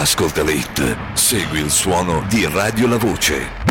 Ascolta le hit, segui il suono di Radio La Voce.